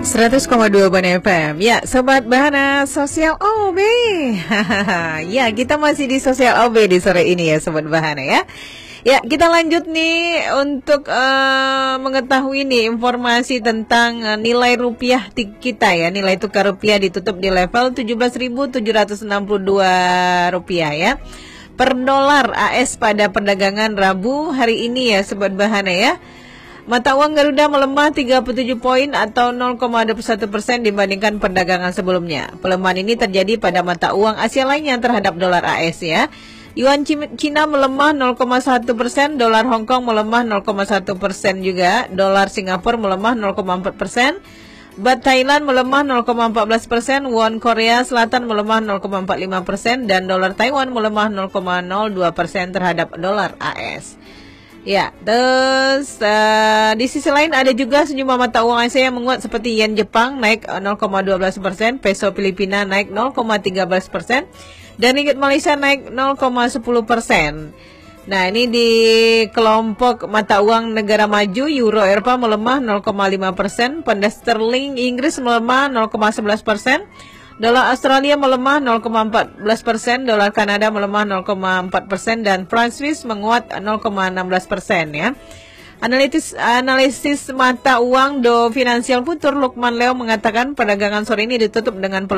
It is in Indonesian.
100,2 Ban FM. Ya, Sobat Bahana Sosial OB. Ya, kita masih di Sosial OB di sore ini ya, Sobat Bahana ya. Ya, kita lanjut nih untuk mengetahui nih informasi tentang nilai rupiah kita ya. Nilai tukar rupiah ditutup di level 17.762 rupiah ya. Per dolar AS pada perdagangan Rabu hari ini ya, Sobat Bahana ya. Mata uang Garuda melemah 37 poin atau 0,21% dibandingkan perdagangan sebelumnya. Pelemahan ini terjadi pada mata uang Asia lainnya terhadap dolar AS ya. Yuan Cina melemah 0,1%, dolar Hong Kong melemah 0,1% juga, dolar Singapura melemah 0,4%, Baht Thailand melemah 0,14%, won Korea Selatan melemah 0,45% dan dolar Taiwan melemah 0,02% terhadap dolar AS. Ya, terus di sisi lain ada juga sejumlah mata uang Asia yang menguat seperti yen Jepang naik 0,12%, peso Filipina naik 0,13%, dan ringgit Malaysia naik 0,10%. Nah, ini di kelompok mata uang negara maju, euro Eropa melemah 0,5%, panda sterling Inggris melemah 0,11%, dolar Australia melemah 0,14%, dolar Kanada melemah 0,4% dan franc Swiss menguat 0,16% ya. Analisis mata uang Do Financial Future Lukman Leo mengatakan perdagangan sore ini ditutup dengan